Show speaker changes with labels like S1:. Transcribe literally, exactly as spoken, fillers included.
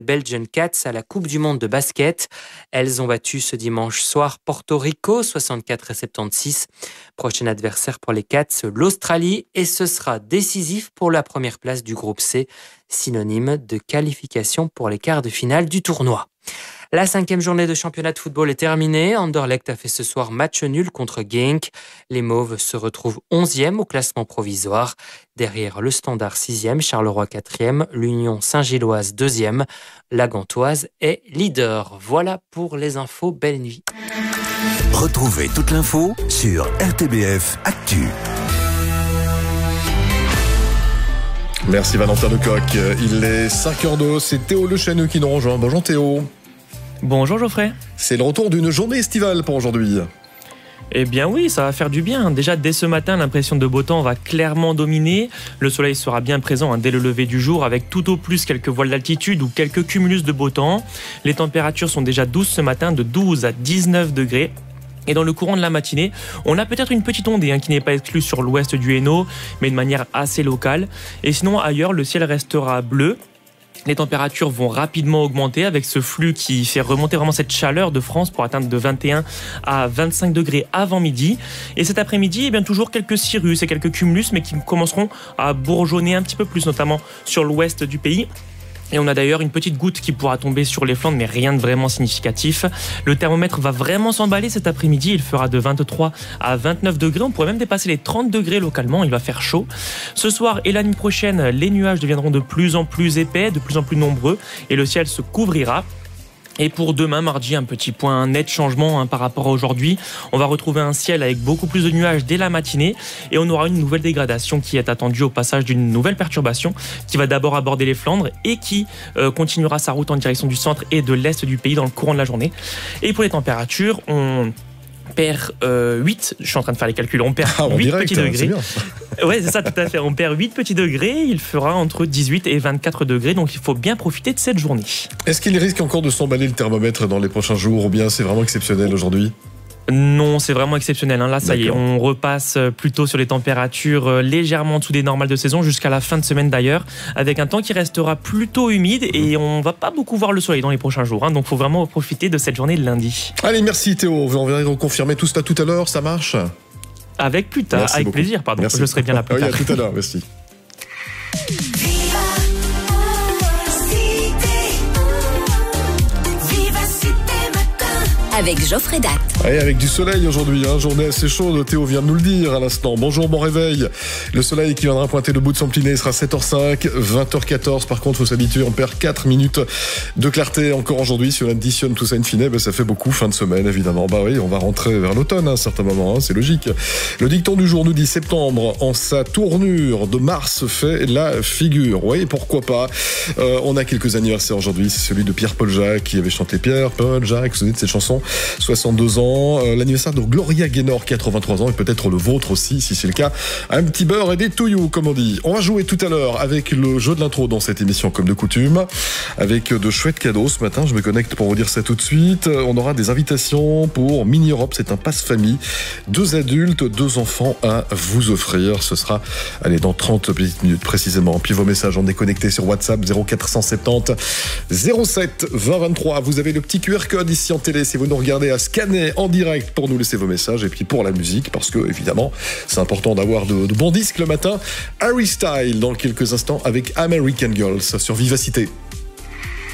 S1: Belgian Cats à la Coupe du Monde de basket. Elles ont battu ce dimanche soir Porto Rico, soixante-quatre à soixante-seize. Prochain adversaire pour les Cats, l'Australie, et ce sera décisif pour la première place du groupe C, synonyme de qualification pour les quarts de finale du tournoi. La cinquième journée de championnat de football est terminée. Anderlecht a fait ce soir match nul contre Genk. Les Mauves se retrouvent onzième au classement provisoire. Derrière le Standard sixième, Charleroi quatrième, l'Union Saint-Gilloise deuxième. La Gantoise est leader. Voilà pour les infos. Belle nuit.
S2: Retrouvez toute l'info sur R T B F Actu.
S3: Merci Valentin Lecoq. Il est cinq heures deux, c'est Théo Le Chanu qui nous rejoint. Bonjour Théo.
S4: Bonjour Geoffrey.
S3: C'est le retour d'une journée estivale pour aujourd'hui.
S4: Eh bien oui, ça va faire du bien. Déjà dès ce matin, l'impression de beau temps va clairement dominer. Le soleil sera bien présent hein, dès le lever du jour, avec tout au plus quelques voiles d'altitude ou quelques cumulus de beau temps. Les températures sont déjà douces ce matin, de douze à dix-neuf degrés. Et dans le courant de la matinée, on a peut-être une petite ondée hein, qui n'est pas exclue sur l'ouest du Hainaut, mais de manière assez locale. Et sinon ailleurs, le ciel restera bleu. Les températures vont rapidement augmenter avec ce flux qui fait remonter vraiment cette chaleur de France pour atteindre de vingt et un à vingt-cinq degrés avant midi. Et cet après-midi, eh bien, toujours quelques cirrus et quelques cumulus, mais qui commenceront à bourgeonner un petit peu plus, notamment sur l'ouest du pays. Et on a d'ailleurs une petite goutte qui pourra tomber sur les Flandres, mais rien de vraiment significatif. Le thermomètre va vraiment s'emballer cet après-midi. Il fera de vingt-trois à vingt-neuf degrés. On pourrait même dépasser les trente degrés localement. Il va faire chaud. Ce soir et la nuit prochaine, les nuages deviendront de plus en plus épais, de plus en plus nombreux, et le ciel se couvrira. Et pour demain, mardi, un petit point net changement hein, par rapport à aujourd'hui. On va retrouver un ciel avec beaucoup plus de nuages dès la matinée et on aura une nouvelle dégradation qui est attendue au passage d'une nouvelle perturbation qui va d'abord aborder les Flandres et qui euh, continuera sa route en direction du centre et de l'est du pays dans le courant de la journée. Et pour les températures, on perd euh, huit, je suis en train de faire les calculs, on perd
S3: ah,
S4: huit
S3: direct,
S4: petits degrés.
S3: C'est
S4: ouais, c'est ça, tout à fait. On perd huit petits degrés, il fera entre dix-huit et vingt-quatre degrés, donc il faut bien profiter de cette journée.
S3: Est-ce qu'il risque encore de s'emballer le thermomètre dans les prochains jours ou bien c'est vraiment exceptionnel aujourd'hui ?
S4: Non, c'est vraiment exceptionnel. Hein. Là, ça
S3: D'accord.
S4: y est, on repasse plutôt sur les températures légèrement en dessous des normales de saison jusqu'à la fin de semaine d'ailleurs, avec un temps qui restera plutôt humide et on va pas beaucoup voir le soleil dans les prochains jours. Hein. Donc, il faut vraiment profiter de cette journée de lundi.
S3: Allez, merci Théo. On va reconfirmer tout ça tout à l'heure. Ça marche ?
S4: Avec plus tard,
S3: merci
S4: avec
S3: beaucoup.
S4: plaisir, pardon.
S3: Merci.
S4: Je serai bien là plus
S3: oui,
S4: tard.
S3: À tout à l'heure, merci.
S5: Avec Geoffrey Datt.
S3: Et avec du soleil aujourd'hui, hein, journée assez chaude, Théo vient de nous le dire à l'instant. Bonjour, bon réveil. Le soleil qui viendra pointer le bout de son petit nez sera sept heures cinq, vingt heures quatorze. Par contre, faut s'habituer, on perd quatre minutes de clarté encore aujourd'hui. Si on additionne tout ça in fine, ben, ça fait beaucoup. Fin de semaine, évidemment. Bah oui, on va rentrer vers l'automne à un certain moment, hein, c'est logique. Le dicton du jour nous dit septembre, en sa tournure de mars, fait la figure. Oui, pourquoi pas. Euh, on a quelques anniversaires aujourd'hui. C'est celui de Pierre-Paul Jacques qui avait chanté Pierre, Paul, Jacques, vous vous souvenez de cette chanson ? soixante-deux ans, euh, l'anniversaire de Gloria Gaynor, quatre-vingt-trois ans, et peut-être le vôtre aussi, si c'est le cas. Un petit beurre et des touillous, comme on dit. On va jouer tout à l'heure avec le jeu de l'intro dans cette émission, comme de coutume, avec de chouettes cadeaux. Ce matin, je me connecte pour vous dire ça tout de suite. On aura des invitations pour Mini Europe, c'est un passe-famille. Deux adultes, deux enfants à vous offrir. Ce sera, allez, dans trente petites minutes précisément. Puis vos messages, on est connecté sur WhatsApp zéro quatre cent soixante-dix zéro sept vingt vingt-trois. Vous avez le petit Q R code ici en télé si vous nous regardez, à scanner en direct pour nous laisser vos messages. Et puis pour la musique, parce que évidemment c'est important d'avoir de, de bons disques le matin. Harry Styles dans quelques instants avec American Girls sur Vivacité.